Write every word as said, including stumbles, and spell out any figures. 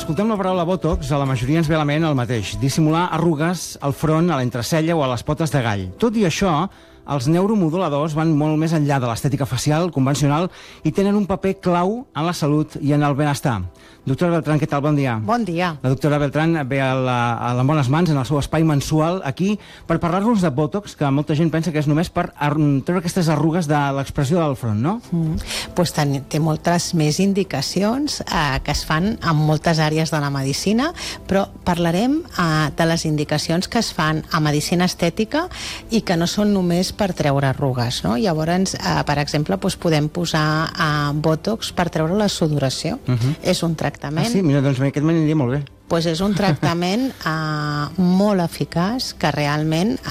escoltem la paraula Botox, a la majoria ens ve a la ment el mateix: dissimular arrugues al front, a l'entrecella o a les potes de gall. Tot i això, els neuromoduladors van molt més enllà de l'estètica facial convencional i tenen un paper clau en la salut i en el benestar. Doctora Beltrán, què tal? Bon dia. Bon dia. La doctora Beltrán ve a la, a les bones mans en el seu espai mensual aquí per parlar-nos de Botox, que molta gent pensa que és només per treure aquestes arrugues de l'expressió del front, no? Mm. Pues ten, té moltes més indicacions eh, que es fan en moltes àrees de la medicina, però parlarem eh, de les indicacions que es fan a medicina estètica i que no són només per treure arrugues, no? Llavors, eh, per exemple, doncs podem posar eh, Botox per treure la sudoració. Uh-huh. És un tractament. Ah, sí? Mira, doncs aquest m'aniria molt bé. Pues és un tractament eh, molt eficaç que realment